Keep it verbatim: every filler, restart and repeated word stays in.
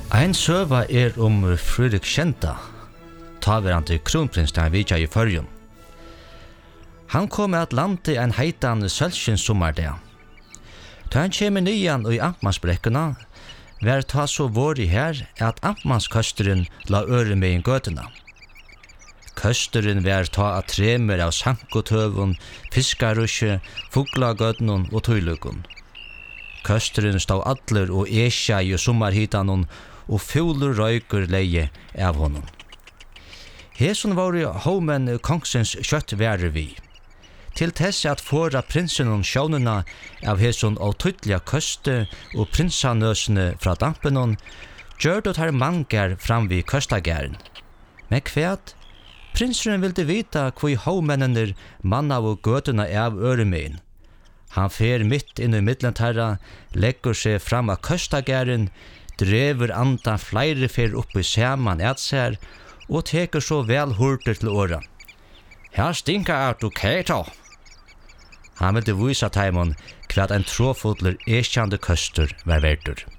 Ein søva er om Fredrik Kjenta, taverande kronprins der vidja i Førjun. Han kom at lande en heitan sølskjens sommardag. Da han kjem nyan i Amtmansbrekkuna, var ta så våri her at Amtmanskøsteren la øre med i gøtena. Køsteren var ta at tremer av sankotøvun, fiskarusje, fuglagøtnun og tøylukun. Køsteren stod atler og esja i sommarhitanon, og fulur røykur leie av honom. Hesun var i homen kongsens kjøtt værer vi. Til tess at fåra prinsen om sjånuna av hesun og tytliga køste og prinsanøsene fra dampenon, gjør det her mangar fram vid køstagæren. Men kvært, prinsen ville vita hvor hovmennene manna og gøtuna av øremein. Han fer mitt inn i middeltarra, legger seg fram av køstagæren, drever andan flere fer oppi saman etser, og teker så vel hurtig til åra. Her stinka er du kæta. Han ville vise teimon hva en tråfotler ekjande køster var verdur.